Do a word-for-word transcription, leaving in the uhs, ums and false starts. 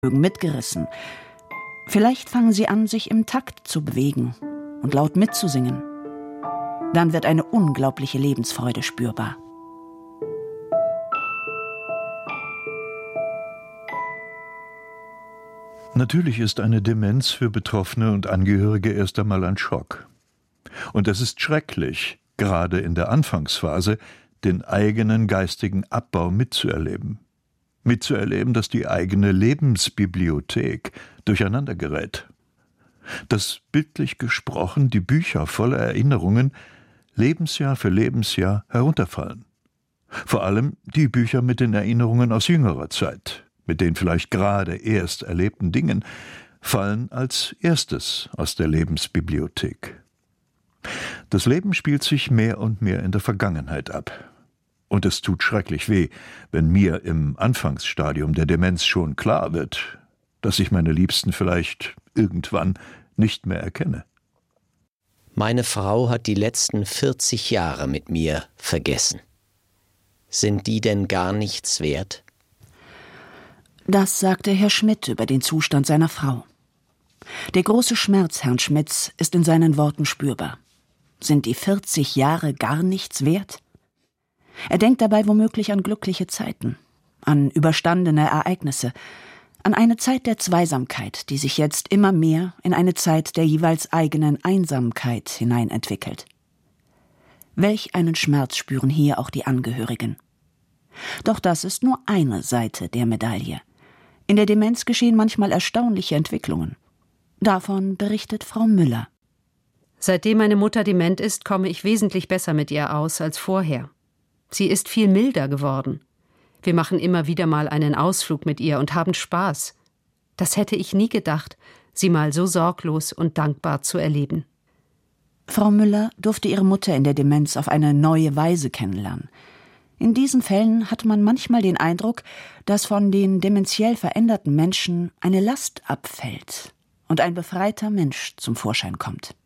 mitgerissen. Vielleicht fangen sie an, sich im Takt zu bewegen und laut mitzusingen. Dann wird eine unglaubliche Lebensfreude spürbar. Natürlich ist eine Demenz für Betroffene und Angehörige erst einmal ein Schock. Und es ist schrecklich, gerade in der Anfangsphase, den eigenen geistigen Abbau mitzuerleben. Mitzuerleben, dass die eigene Lebensbibliothek durcheinander gerät. Dass bildlich gesprochen die Bücher voller Erinnerungen Lebensjahr für Lebensjahr herunterfallen. Vor allem die Bücher mit den Erinnerungen aus jüngerer Zeit, mit den vielleicht gerade erst erlebten Dingen, fallen als erstes aus der Lebensbibliothek. Das Leben spielt sich mehr und mehr in der Vergangenheit ab. Und es tut schrecklich weh, wenn mir im Anfangsstadium der Demenz schon klar wird, dass ich meine Liebsten vielleicht irgendwann nicht mehr erkenne. Meine Frau hat die letzten vierzig Jahre mit mir vergessen. Sind die denn gar nichts wert? Das sagte Herr Schmidt über den Zustand seiner Frau. Der große Schmerz Herrn Schmidts ist in seinen Worten spürbar. Sind die vierzig Jahre gar nichts wert? Er denkt dabei womöglich an glückliche Zeiten, an überstandene Ereignisse, an eine Zeit der Zweisamkeit, die sich jetzt immer mehr in eine Zeit der jeweils eigenen Einsamkeit hineinentwickelt. Welch einen Schmerz spüren hier auch die Angehörigen. Doch das ist nur eine Seite der Medaille. In der Demenz geschehen manchmal erstaunliche Entwicklungen. Davon berichtet Frau Müller. Seitdem meine Mutter dement ist, komme ich wesentlich besser mit ihr aus als vorher. Sie ist viel milder geworden. Wir machen immer wieder mal einen Ausflug mit ihr und haben Spaß. Das hätte ich nie gedacht, sie mal so sorglos und dankbar zu erleben. Frau Müller durfte ihre Mutter in der Demenz auf eine neue Weise kennenlernen. In diesen Fällen hat man manchmal den Eindruck, dass von den dementiell veränderten Menschen eine Last abfällt und ein befreiter Mensch zum Vorschein kommt.